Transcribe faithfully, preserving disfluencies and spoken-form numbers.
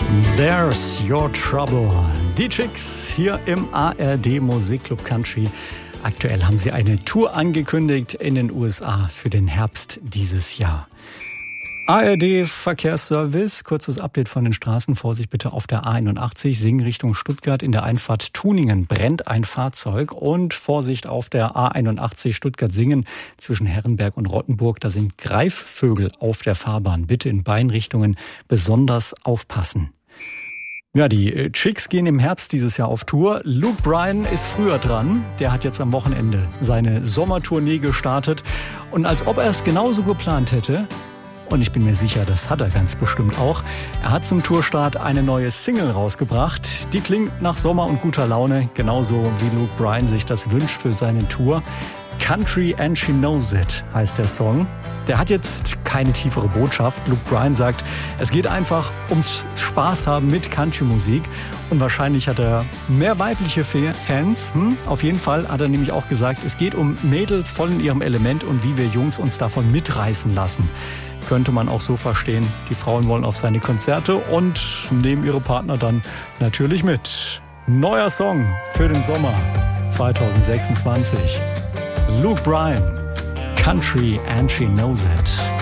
There's Your Trouble. Die Chicks hier im A R D Musikclub Country. Aktuell haben sie eine Tour angekündigt in den U S A für den Herbst dieses Jahr. A R D Verkehrsservice, kurzes Update von den Straßen. Vorsicht bitte auf der A einundachtzig, Singen Richtung Stuttgart. In der Einfahrt Tuningen brennt ein Fahrzeug. Und Vorsicht auf der A einundachtzig Stuttgart-Singen zwischen Herrenberg und Rottenburg. Da sind Greifvögel auf der Fahrbahn. Bitte in beiden Richtungen besonders aufpassen. Ja, die Chicks gehen im Herbst dieses Jahr auf Tour. Luke Bryan ist früher dran. Der hat jetzt am Wochenende seine Sommertournee gestartet. Und als ob er es genauso geplant hätte, und ich bin mir sicher, das hat er ganz bestimmt auch, er hat zum Tourstart eine neue Single rausgebracht. Die klingt nach Sommer und guter Laune, genauso wie Luke Bryan sich das wünscht für seine Tour. Country and She Knows It heißt der Song. Der hat jetzt keine tiefere Botschaft. Luke Bryan sagt, es geht einfach ums Spaß haben mit Country-Musik. Und wahrscheinlich hat er mehr weibliche Fans. Hm? Auf jeden Fall hat er nämlich auch gesagt, es geht um Mädels voll in ihrem Element und wie wir Jungs uns davon mitreißen lassen. Könnte man auch so verstehen. Die Frauen wollen auf seine Konzerte und nehmen ihre Partner dann natürlich mit. Neuer Song für den Sommer zwanzig sechsundzwanzig. Luke Bryan, Country and She Knows It.